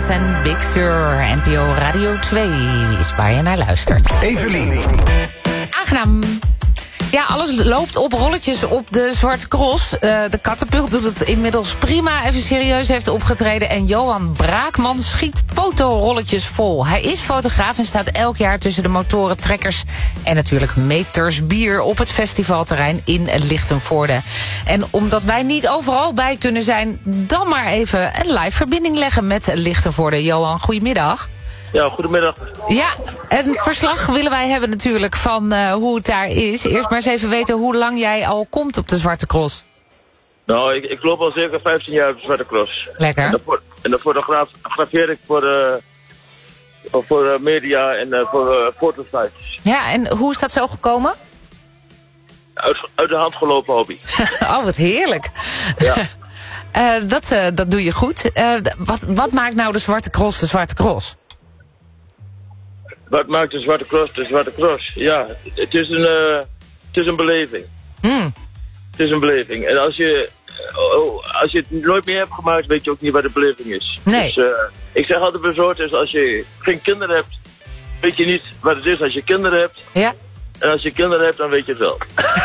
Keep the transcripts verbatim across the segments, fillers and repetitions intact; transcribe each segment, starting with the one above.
Dance en Big Sur. N P O Radio twee is waar je naar luistert. Evelien. Aangenaam. Ja, alles loopt op rolletjes op de Zwarte Cross. Uh, de Katapult doet het inmiddels prima. Even serieus heeft opgetreden. En Johan Braakman schiet fotorolletjes vol. Hij is fotograaf en staat elk jaar tussen de motoren, trekkers en natuurlijk meters bier op het festivalterrein in Lichtenvoorde. En omdat wij niet overal bij kunnen zijn, dan maar even een live verbinding leggen met Lichtenvoorde. Johan, goedemiddag. Ja, goedemiddag. Ja, een verslag willen wij hebben natuurlijk van uh, hoe het daar is. Eerst maar eens even weten hoe lang jij al komt op de Zwarte Cross. Nou, ik, ik loop al zeker vijftien jaar op de Zwarte Cross. Lekker. En dan, en dan fotografeer ik voor, uh, voor uh, media en uh, voor uh, fotosites. Ja, en hoe is dat zo gekomen? Uit, uit de hand gelopen hobby. Oh, wat heerlijk. Ja. uh, dat, uh, dat doe je goed. Uh, wat, wat maakt nou de Zwarte Cross de Zwarte Cross? Wat maakt de Zwarte Cross de Zwarte Cross? Ja, het is een, uh, het is een beleving. Mm. Het is een beleving. En als je, uh, als je het nooit meer hebt gemaakt, weet je ook niet wat de beleving is. Nee. Dus uh, ik zeg altijd bij soorten, als je geen kinderen hebt, weet je niet wat het is als je kinderen hebt. Ja. En als je kinderen hebt, dan weet je het wel.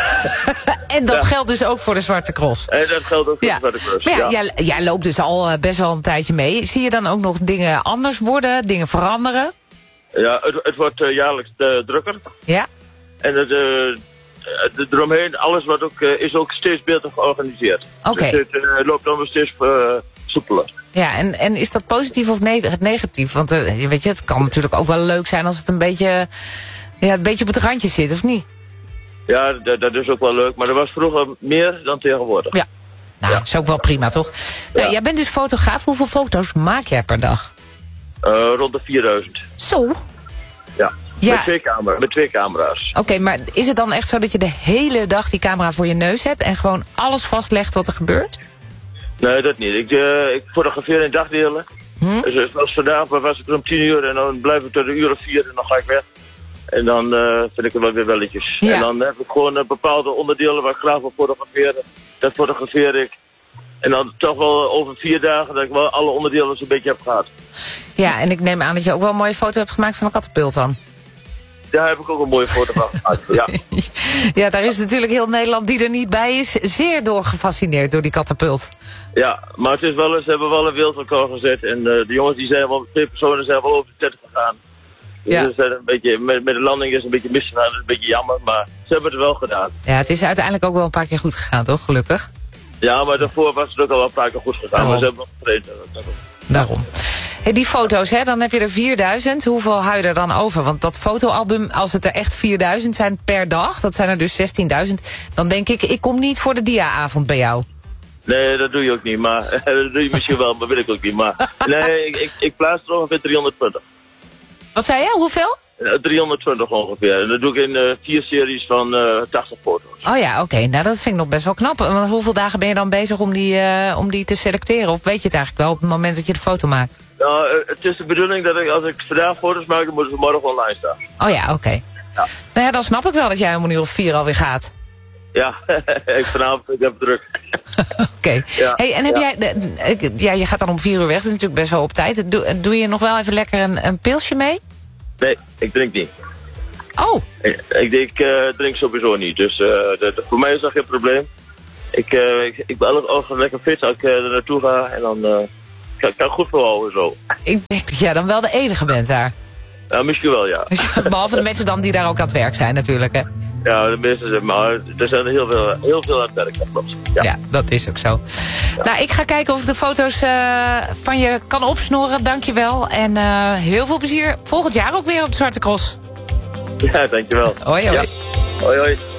En dat ja. geldt dus ook voor de Zwarte Cross. En dat geldt ook voor ja. de Zwarte Cross. Maar ja, ja. Jij, jij loopt dus al uh, best wel een tijdje mee. Zie je dan ook nog dingen anders worden, dingen veranderen? Ja, het, het wordt uh, jaarlijks uh, drukker. Ja. En het, uh, het, eromheen, alles wat ook, uh, is ook steeds beter georganiseerd. Oké. Okay. Dus het uh, loopt allemaal steeds uh, soepeler. Ja, en, en is dat positief of ne- negatief? Want uh, weet je, het kan natuurlijk ook wel leuk zijn als het een beetje, ja, een beetje op het randje zit, of niet? Ja, d- dat is ook wel leuk. Maar er was vroeger meer dan tegenwoordig. Ja. Nou, ja. is ook wel prima, toch? Ja. Nou, jij bent dus fotograaf. Hoeveel foto's maak jij per dag? Uh, rond de vierduizend. Zo? Ja, ja. Met, twee camera, met twee camera's. Oké, okay, maar is het dan echt zo dat je de hele dag die camera voor je neus hebt en gewoon alles vastlegt wat er gebeurt? Nee, dat niet. Ik, uh, ik fotografeer in dagdelen. Hm? Dus zoals vandaag was ik er om tien uur en dan blijf ik tot een uur of vier en dan ga ik weg. En dan uh, vind ik er wel weer welletjes. Ja. En dan heb ik gewoon uh, bepaalde onderdelen waar ik graag wil fotograferen. Dat fotografeer ik. En dan toch wel over vier dagen dat ik wel alle onderdelen zo'n beetje heb gehad. Ja, en ik neem aan dat je ook wel een mooie foto hebt gemaakt van een katapult dan. Daar heb ik ook een mooie foto van gemaakt, ja. Ja, daar is natuurlijk heel Nederland die er niet bij is zeer door gefascineerd door die katapult. Ja, maar het is wel eens, ze hebben wel een wereldrecord gezet. En uh, de jongens die zijn wel, twee personen zijn wel over de dertig gegaan. Dus ja. het is een beetje, met, met de landing is een beetje misgegaan, dat is een beetje jammer, maar ze hebben het wel gedaan. Ja, het is uiteindelijk ook wel een paar keer goed gegaan, toch? Gelukkig. Ja, maar daarvoor was het ook al wel een paar keer goed gegaan. Daarom. Maar ze hebben wel getraind. Daarom. Hey, die foto's, hè, dan heb je er vierduizend. Hoeveel hou je er dan over? Want dat fotoalbum, als het er echt vierduizend zijn per dag, dat zijn er dus zestienduizend, dan denk ik, ik kom niet voor de dia-avond bij jou. Nee, dat doe je ook niet, maar dat doe je misschien wel, maar weet ik ook niet. Maar nee, ik, ik, ik plaats er ongeveer driehonderdtwintig. Wat zei je? Hoeveel? Uh, driehonderdtwintig ongeveer. En dat doe ik in uh, vier series van uh, tachtig foto's. Oh ja, oké. Okay. Nou, dat vind ik nog best wel knap. Want hoeveel dagen ben je dan bezig om die, uh, om die te selecteren? Of weet je het eigenlijk wel op het moment dat je de foto maakt? Nou, uh, het is de bedoeling dat ik, als ik vandaag foto's maak, dan moeten ze morgen online staan. Oh ja, oké. Okay. Ja. Nou ja, dan snap ik wel dat jij om een uur of vier alweer gaat. Ja, ik vanavond ik heb druk. Oké. Okay. Ja, hey, en heb ja. jij... De, ja, je gaat dan om vier uur weg. Dat is natuurlijk best wel op tijd. Doe, doe je nog wel even lekker een, een pilsje mee? Nee, ik drink niet. Oh. Ik, ik, ik uh, drink sowieso niet, dus uh, dat, voor mij is dat geen probleem. Ik, uh, ik, ik ben elke ochtend lekker fit als ik uh, er naartoe ga en dan uh, kan, kan ik goed volhouden zo. Ik denk dat jij dan wel de enige bent daar. Ja, misschien wel, ja. Behalve de mensen dan die daar ook aan het werk zijn natuurlijk, hè. Ja, de meeste zijn, maar er zijn er heel veel, heel veel aan het werk, dat klopt. Ja. Ja, dat is ook zo. Ja. Nou, ik ga kijken of ik de foto's uh, van je kan opsnoren, dankjewel. En uh, heel veel plezier volgend jaar ook weer op de Zwarte Cross. Ja, dankjewel. Hoi, hoi. Ja. Hoi, hoi.